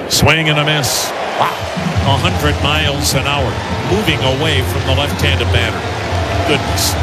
Swing and a miss. Wow. 100 miles an hour. Moving away from the left-handed batter. Goodness.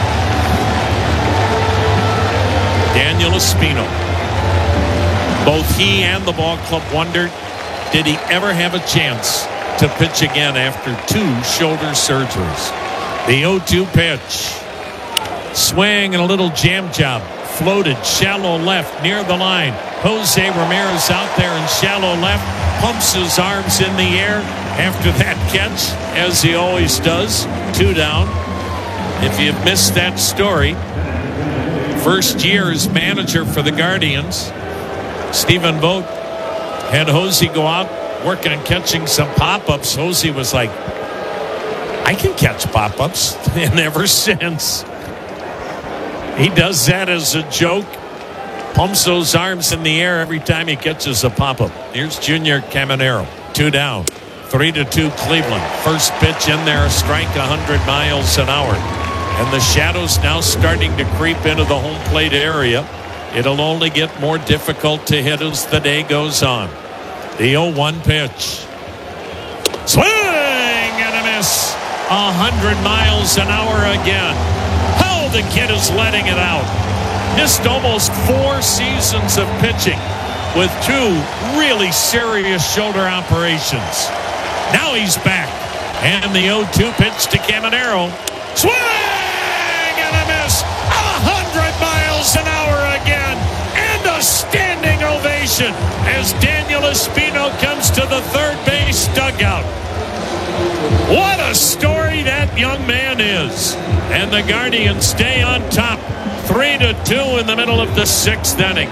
Daniel Espino. Both he and the ball club wondered, did he ever have a chance to pitch again after 2 shoulder surgeries? The 0-2 pitch. Swing and a little jam job. Floated shallow left near the line. Jose Ramirez out there in shallow left. Pumps his arms in the air after that catch, as he always does. 2 down. If you've missed that story, first year as manager for the Guardians, Stephen Vogt had Jose go out working and catching some pop-ups. Jose was like, I can catch pop-ups. And ever since, he does that as a joke. Pumps those arms in the air every time he catches a pop-up. Here's Junior Caminero. 2 down. 3-2 Cleveland. First pitch in there, a strike 100 miles an hour. And the shadows now starting to creep into the home plate area. It'll only get more difficult to hit as the day goes on. The 0-1 pitch. Swing and a miss. 100 miles an hour again. Oh, the kid is letting it out. Missed almost 4 seasons of pitching with 2 really serious shoulder operations. Now he's back. And the 0-2 pitch to Caminero. Swing and a miss. 100 miles an hour again. And a standing ovation as Daniel Espino comes to the third base dugout. What a story that young man is. And the Guardians stay on top. 3-2 in the middle of the 6th inning.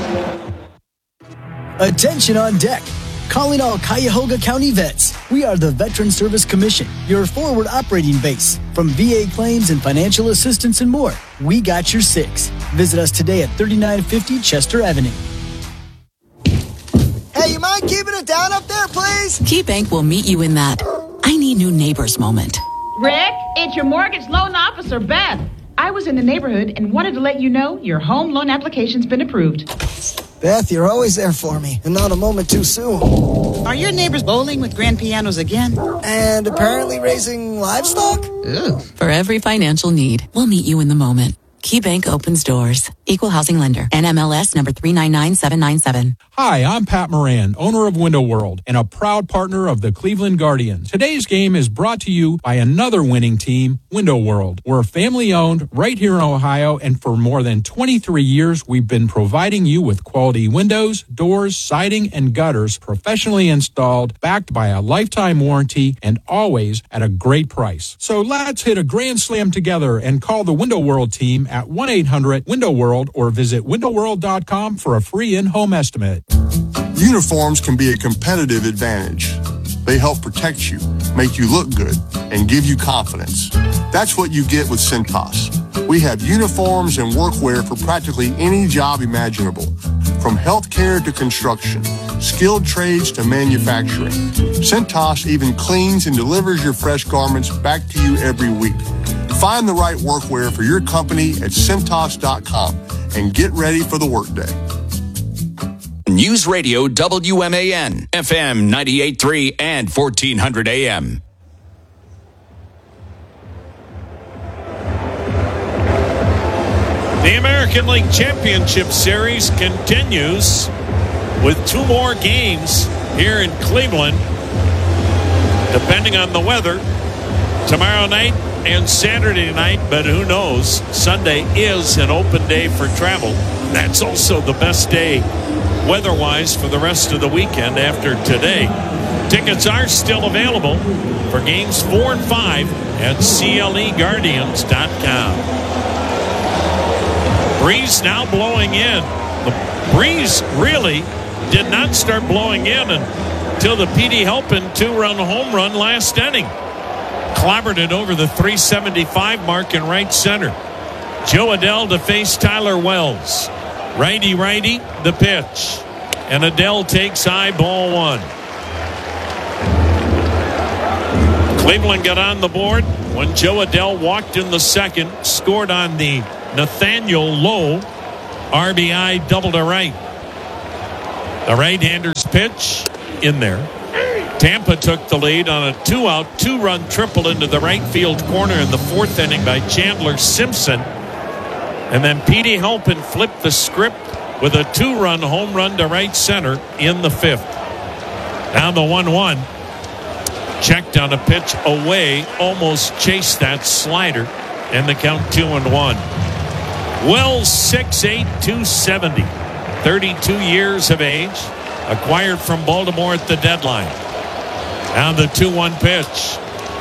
Attention on deck. Calling all Cuyahoga County vets. We are the Veteran Service Commission, your forward operating base. From VA claims and financial assistance and more, we got your 6. Visit us today at 3950 Chester Avenue. Hey, you mind keeping it down up there, please? KeyBank will meet you in that I need new neighbors moment. Rick, it's your mortgage loan officer, Beth. I was in the neighborhood and wanted to let you know your home loan application's been approved. Beth, you're always there for me, and not a moment too soon. Are your neighbors bowling with grand pianos again? And apparently raising livestock? Ooh. For every financial need, we'll meet you in the moment. KeyBank opens doors. Equal housing lender. NMLS number 399797. Hi, I'm Pat Moran, owner of Window World and a proud partner of the Cleveland Guardians. Today's game is brought to you by another winning team, Window World. We're family owned right here in Ohio, and for more than 23 years, we've been providing you with quality windows, doors, siding, and gutters professionally installed, backed by a lifetime warranty, and always at a great price. So let's hit a grand slam together and call the Window World team at 1-800-WINDOW-WORLD or visit windowworld.com for a free in-home estimate. Uniforms can be a competitive advantage. They help protect you, make you look good, and give you confidence. That's what you get with Cintas. We have uniforms and workwear for practically any job imaginable, from healthcare to construction, skilled trades to manufacturing. Cintas even cleans and delivers your fresh garments back to you every week. Find the right workwear for your company at Cintas.com and get ready for the workday. News Radio WMAN, FM 98.3 and 1400 AM. The American League Championship Series continues with 2 more games here in Cleveland, depending on the weather, tomorrow night and Saturday night, but who knows? Sunday is an open day for travel. That's also the best day weather-wise for the rest of the weekend after today. Tickets are still available for games 4 and 5 at CLEGuardians.com. Breeze now blowing in. The breeze really did not start blowing in until the Petey Halpin 2-run home run last inning. Clobbered it over the 375 mark in right center. Joe Adell to face Tyler Wells. Righty, the pitch. And Adell takes high, ball 1. Cleveland got on the board when Joe Adell walked in the second, scored on the Nathaniel Lowe RBI double to right. The right-hander's pitch in there. Tampa took the lead on a 2-out, 2-run triple into the right field corner in the 4th inning by Chandler Simpson. And then Petey Halpin flipped the script with a 2-run home run to right center in the 5th. Now the 1-1. Checked on a pitch away, almost chased that slider, and the count 2-1. Wells 6'8", 270, 32 years of age, acquired from Baltimore at the deadline. Now the 2-1 pitch.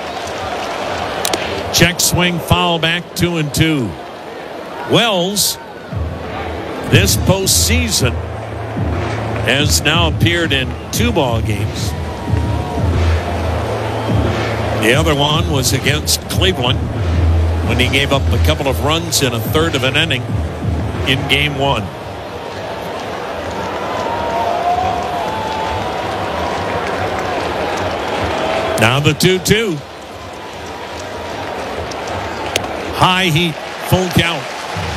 Check swing, foul back, 2-2. Wells, this postseason, has now appeared in 2 ball games. The other one was against Cleveland when he gave up a couple of runs in a third of an inning in game 1. Now the 2-2. High heat, full count.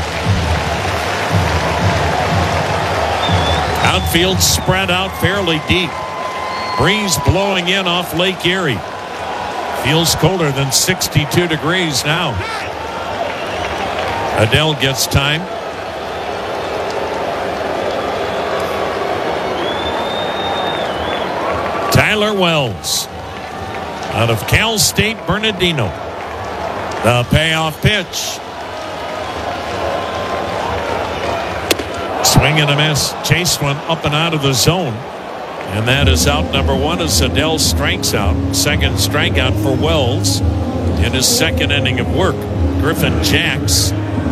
Outfield spread out fairly deep. Breeze blowing in off Lake Erie. Feels colder than 62 degrees now. Adele gets time. Tyler Wells out of Cal State Bernardino. The payoff pitch. Swing and a miss. Chase one up and out of the zone. And that is out number 1 as Adele strikes out. Second strikeout for Wells in his 2nd inning of work. Griffin Jacks.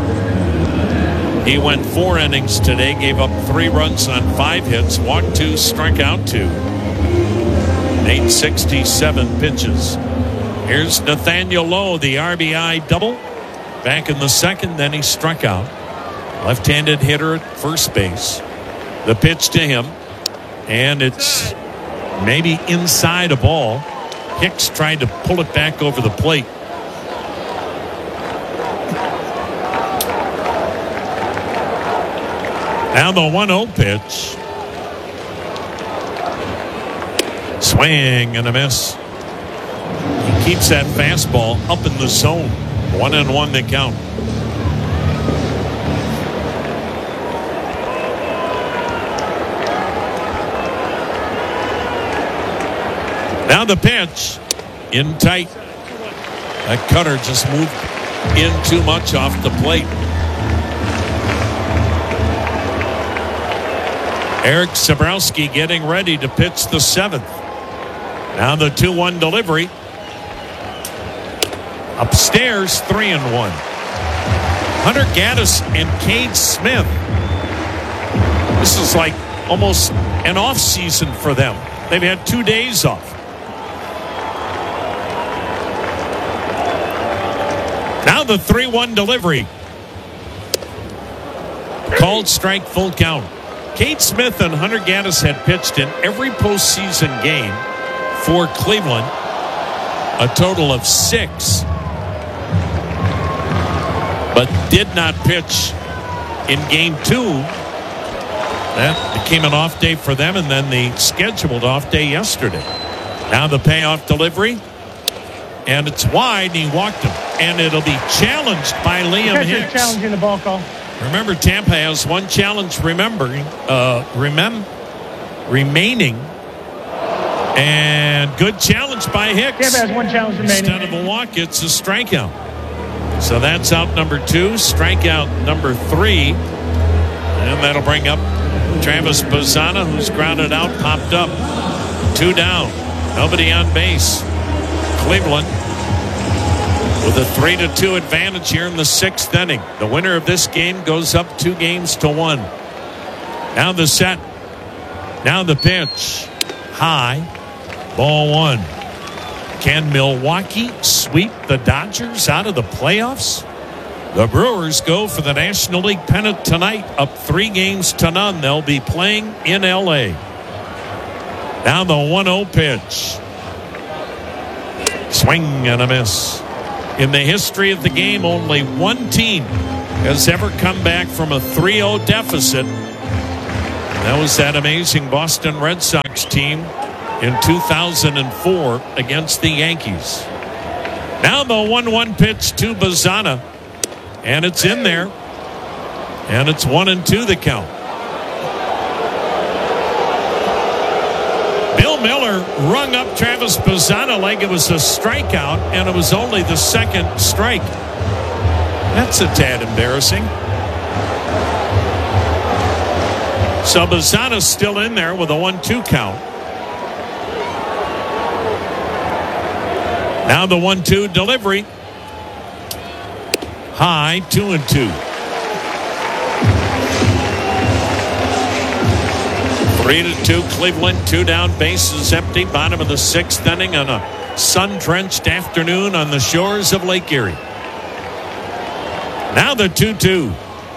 He went 4 innings today, gave up 3 runs on 5 hits, walked 2, struck out 2. Made 67 pitches. Here's Nathaniel Lowe, the RBI double. Back in the 2nd, then he struck out. Left-handed hitter at first base. The pitch to him. And it's maybe inside a ball. Hicks tried to pull it back over the plate. Now the 1-0 pitch. Swing and a miss. He keeps that fastball up in the zone. 1-1 the count. Now the pitch in tight. That cutter just moved in too much off the plate. Eric Sabrowski getting ready to pitch the 7th. Now the 2-1 delivery. Upstairs, 3-1. Hunter Gaddis and Cade Smith. This is like almost an off season for them. They've had 2 days off. Now the 3-1 delivery. Called strike, full count. Cade Smith and Hunter Gaddis had pitched in every postseason game for Cleveland. A total of 6. But did not pitch in game 2. That became an off day for them, and then the scheduled off day yesterday. Now the payoff delivery. And it's wide, and he walked him. And it'll be challenged by Liam Hicks. Challenging the ball call. Remember, Tampa has 1 challenge remaining. And good challenge by Hicks. Tampa has 1 challenge remaining. Instead of a walk, it's a strikeout. So that's out number 2. Strikeout number 3. And that'll bring up Travis Bazzana, who's grounded out, popped up. 2 down. Nobody on base. Cleveland with a 3-2 advantage here in the 6th inning. The winner of this game goes up 2-1. Now the set. Now the pitch. High. Ball 1. Can Milwaukee sweep the Dodgers out of the playoffs? The Brewers go for the National League pennant tonight, up 3-0. They'll be playing in L.A. Now the 1-0 pitch. Swing and a miss. In the history of the game, only 1 team has ever come back from a 3-0 deficit. That was that amazing Boston Red Sox team in 2004 against the Yankees. Now the 1-1 pitch to Bazzana, and it's in there, and it's 1-2 the count. Bill Miller rung up Travis Bazzana like it was a strikeout, and it was only the second strike. That's a tad embarrassing. So Bazzana's still in there with a 1-2 count. Now the 1-2 delivery. High, 2-2. 3-2 Cleveland. 2 down, bases empty. Bottom of the 6th inning on a sun-drenched afternoon on the shores of Lake Erie. Now the 2-2.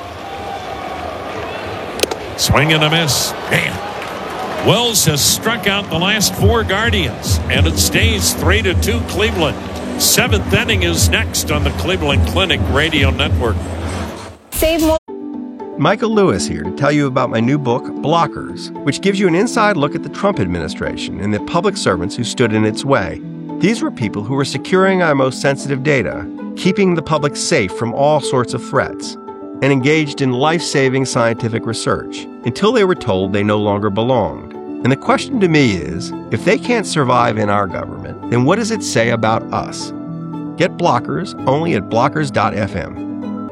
Swing and a miss. Man. Wells has struck out the last 4 Guardians, and it stays 3-2 Cleveland. 7th inning is next on the Cleveland Clinic Radio Network. Save more. Michael Lewis here to tell you about my new book, Blockers, which gives you an inside look at the Trump administration and the public servants who stood in its way. These were people who were securing our most sensitive data, keeping the public safe from all sorts of threats, and engaged in life-saving scientific research until they were told they no longer belonged. And the question to me is, if they can't survive in our government, then what does it say about us? Get Blockers only at blockers.fm.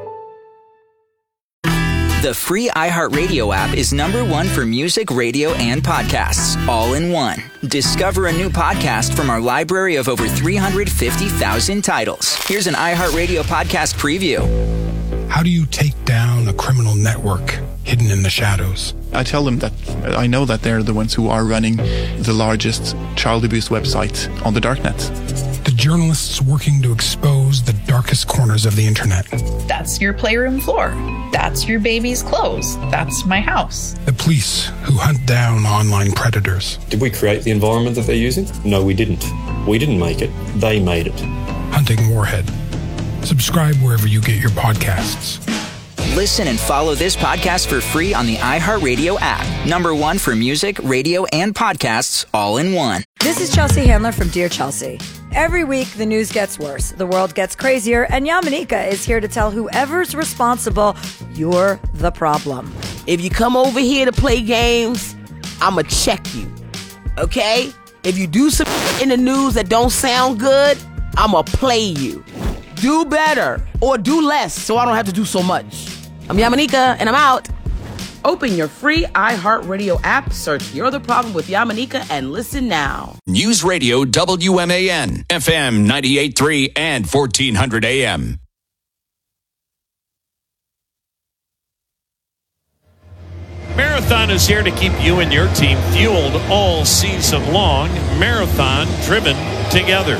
The free iHeartRadio app is #1 for music, radio, and podcasts, all in one. Discover a new podcast from our library of over 350,000 titles. Here's an iHeartRadio podcast preview. How do you take down a criminal network hidden in the shadows? I tell them that I know that they're the ones who are running the largest child abuse website on the darknet. The journalists working to expose the darkest corners of the internet. That's your playroom floor. That's your baby's clothes. That's my house. The police who hunt down online predators. Did we create the environment that they're using? No, we didn't. We didn't make it. They made it. Hunting Warhead. Subscribe wherever you get your podcasts. Listen and follow this podcast for free on the iHeartRadio app. #1 for music, radio, and podcasts, all in one. This is Chelsea Handler from Dear Chelsea. Every week, the news gets worse, the world gets crazier, and Yamanika is here to tell whoever's responsible, you're the problem. If you come over here to play games, I'ma check you, okay? If you do some in the news that don't sound good, I'ma play you. Do better or do less so I don't have to do so much. I'm Yamanika, and I'm out. Open your free iHeartRadio app, search You're the Problem with Yamanika, and listen now. News Radio WMAN, FM 98.3 and 1400 AM. Marathon is here to keep you and your team fueled all season long. Marathon driven together.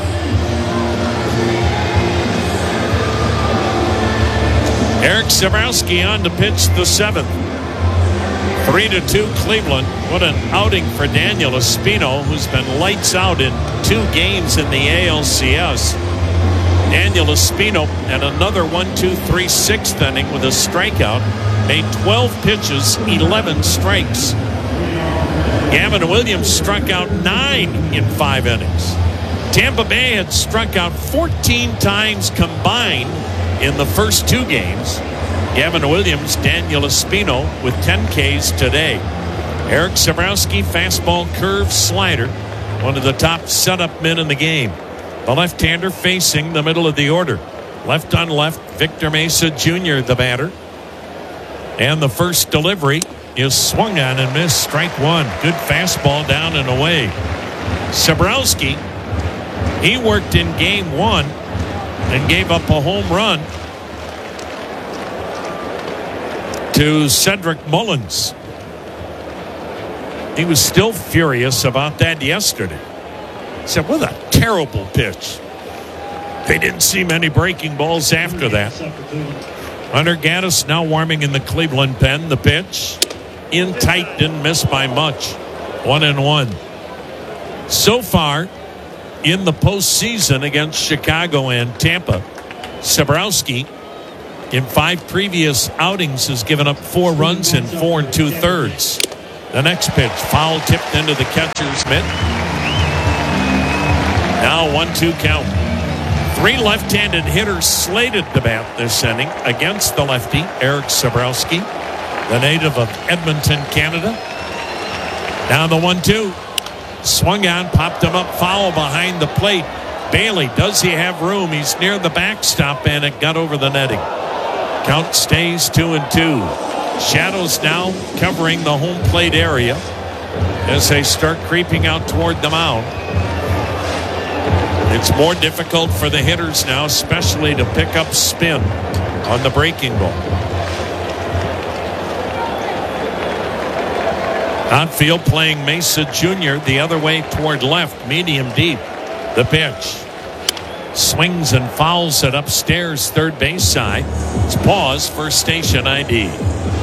Eric Sabrowski on to pitch the 7th. 3-2 Cleveland. What an outing for Daniel Espino, who's been lights out in 2 games in the ALCS. Daniel Espino and another 1-2-3 6th inning with a strikeout. Made 12 pitches, 11 strikes. Gavin Williams struck out 9 in 5 innings. Tampa Bay had struck out 14 times combined in the first 2 games. Gavin Williams, Daniel Espino with 10 Ks today. Eric Sabrowski, fastball, curve, slider. One of the top setup men in the game. The left-hander facing the middle of the order. Left on left, Victor Mesa Jr., the batter. And the first delivery is swung on and missed. Strike 1. Good fastball down and away. Sabrowski, he worked in game 1 and gave up a home run to Cedric Mullins. He was still furious about that yesterday. He said, what a terrible pitch. They didn't see many breaking balls after that. Hunter Gaddis now warming in the Cleveland pen. The pitch in tight, didn't miss by much. 1-1. So far in the postseason against Chicago and Tampa, Sabrowski in 5 previous outings has given up 4 runs in 4 2/3. The next pitch, foul tipped into the catcher's mitt. Now 1-2 count. 3 left-handed hitters slated to bat this inning against the lefty, Eric Sabrowski, the native of Edmonton, Canada. Now the 1-2. Swung on, popped him up foul behind the plate. Bailey, does he have room? He's near the backstop, and it got over the netting. Count stays 2-2. Shadows now covering the home plate area as they start creeping out toward the mound. It's more difficult for the hitters now, especially to pick up spin on the breaking ball. Outfield playing Mesa Jr. the other way toward left, medium deep. The pitch. Swings and fouls it upstairs, third base side. It's pause for station ID.